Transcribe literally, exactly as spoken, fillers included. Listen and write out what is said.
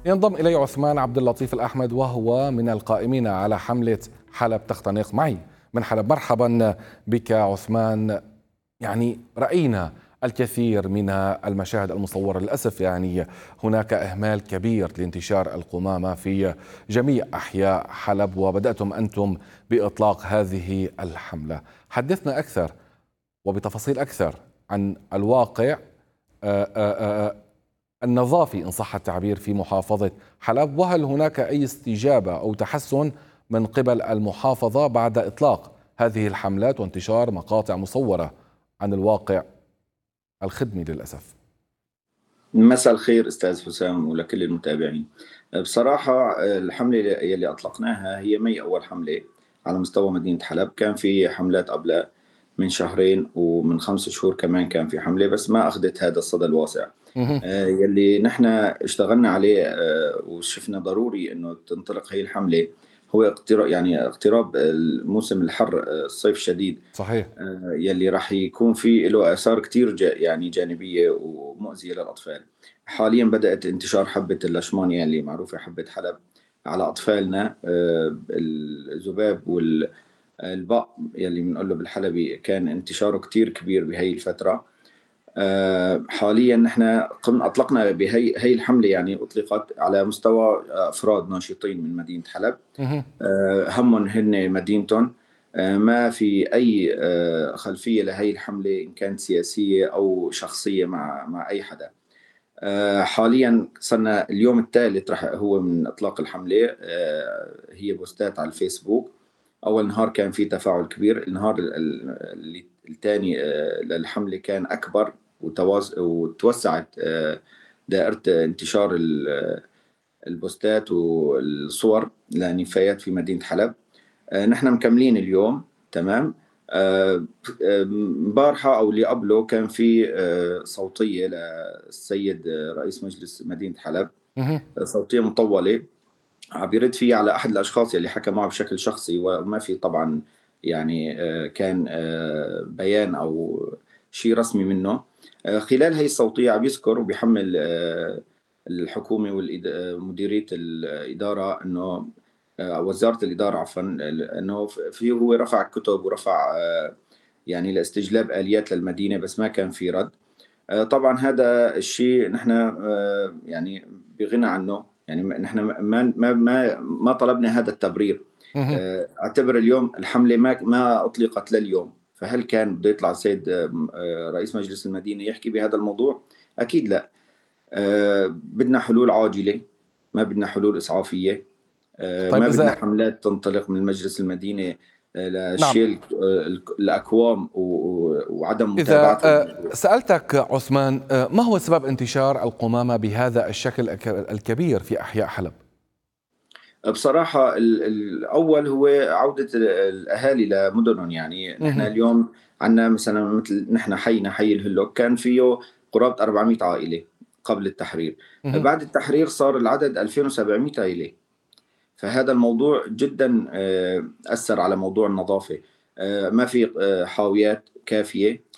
ينضم إلي عثمان عبد اللطيف الأحمد وهو من القائمين على حملة حلب تختنق معي من حلب. مرحبا بك عثمان. يعني رأينا الكثير من المشاهد المصورة، للأسف يعني هناك إهمال كبير لانتشار القمامة في جميع أحياء حلب، وبدأتم أنتم بإطلاق هذه الحملة. حدثنا أكثر وبتفاصيل أكثر عن الواقع آآ آآ النظافي إن صح التعبير في محافظة حلب، وهل هناك أي استجابة أو تحسن من قبل المحافظة بعد إطلاق هذه الحملات وانتشار مقاطع مصورة عن الواقع الخدمي للأسف؟ مساء الخير أستاذ حسام ولكل المتابعين. بصراحة الحملة يلي أطلقناها هي مي أول حملة على مستوى مدينة حلب. كان في حملات قبل من شهرين ومن خمس شهور كمان كان في حملة، بس ما أخذت هذا الصدى الواسع آه، يلي نحن اشتغلنا عليه آه، وشفنا ضروري انه تنطلق هي الحملة. هو اقتراب يعني اقتراب الموسم الحر، آه، الصيف الشديد، صحيح. آه، يلي راح يكون في له آثار كتير جا يعني جانبية ومؤذية للأطفال. حاليا بدأت انتشار حبة اللشمانيا اللي معروفة حبة حلب على أطفالنا. آه، الذباب والبق يلي بنقول له بالحلبي كان انتشاره كتير كبير بهي الفترة. آه، حاليا نحن قمنا أطلقنا بهي هي الحملة، يعني أطلقت على مستوى أفراد ناشطين من مدينة حلب. آه، همهم هن مدينتهم. آه، ما في أي آه، خلفية لهي الحملة إن كانت سياسية أو شخصية مع مع أي حدا. آه، حاليا صرنا اليوم الثالث رح هو من إطلاق الحملة. آه، هي بوستات على الفيسبوك. أول نهار كان في تفاعل كبير، النهار ال- ال- الثاني آه، للحملة كان أكبر وتواز- وتوسعت آه، دائرة انتشار ال- البوستات والصور لنفايات في مدينة حلب. آه، نحن مكملين اليوم. تمام. آه، آه، مبارحة أو اللي قبله كان في آه، صوتية للسيد آه، رئيس مجلس مدينة حلب. آه، صوتية مطولة عبرت فيه على أحد الأشخاص اللي حكى معه بشكل شخصي، وما في طبعا يعني آه، كان آه، بيان أو شيء رسمي منه. آه، خلال هي الصوتية عم يذكر وبيحمل آه، الحكومة ومديرية الإدارة أنه آه، وزارة الإدارة عفوا، أنه في هو رفع كتب ورفع آه، يعني لاستجلاب آليات للمدينة، بس ما كان في رد. آه، طبعا هذا الشيء نحن آه، يعني بغنى عنه، يعني نحن ما ما ما ما طلبنا هذا التبرير. آه، اعتبر اليوم الحملة ما ما أطلقت لليوم، فهل كان بده يطلع السيد آه، آه، رئيس مجلس المدينة يحكي بهذا الموضوع؟ أكيد لا. آه، بدنا حلول عاجلة، ما بدنا حلول إسعافية. آه، طيب ما بدنا إذا حملات تنطلق من مجلس المدينة آه، نعم، لشيل آه، الأكوام و- و- وعدم إذا متابعة آه، الموضوع. سألتك عثمان، آه، ما هو سبب انتشار القمامة بهذا الشكل الك- الكبير في أحياء حلب؟ بصراحة ال- الأول هو عودة ال- الأهالي لمدنهم. يعني نحن مهم. اليوم عندنا مثلا مثل نحن حينا حي الهلوك كان فيه قرابة أربعمئة عائلة قبل التحرير. مهم. بعد التحرير صار العدد ألفين وسبعمئة عائلة. فهذا الموضوع جدا آه، أثر على موضوع النظافة. آه، ما في آه، حاويات كافية.